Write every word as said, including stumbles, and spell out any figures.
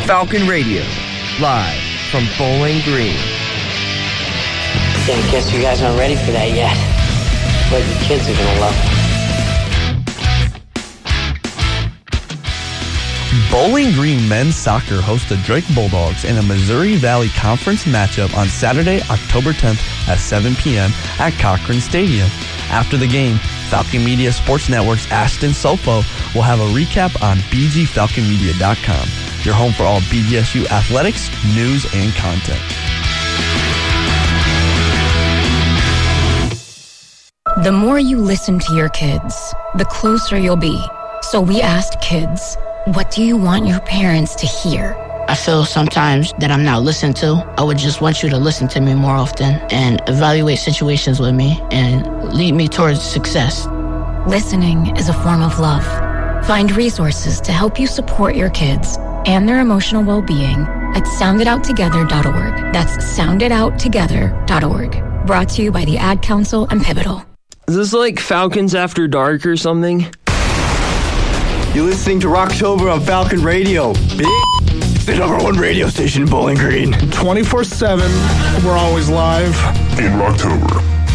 Falcon Radio, live from Bowling Green. Yeah, I guess you guys aren't ready for that yet. But your kids are gonna love it. Bowling Green men's soccer hosts the Drake Bulldogs in a Missouri Valley Conference matchup on Saturday, October tenth at seven p.m. at Cochran Stadium. After the game, Falcon Media Sports Network's Ashton Sofo will have a recap on b g falcon media dot com, your home for all B G S U athletics, news, and content. The more you listen to your kids, the closer you'll be. So we asked kids, what do you want your parents to hear? I feel sometimes that I'm not listened to. I would just want you to listen to me more often and evaluate situations with me and lead me towards success. Listening is a form of love. Find resources to help you support your kids and their emotional well-being at sound it out together dot org. That's sound it out together dot org. Brought to you by the Ad Council and Pivotal. Is this like Falcons After Dark or something? You're listening to Rocktober on Falcon Radio. It's the number one radio station in Bowling Green. twenty-four seven, we're always live. In Rocktober.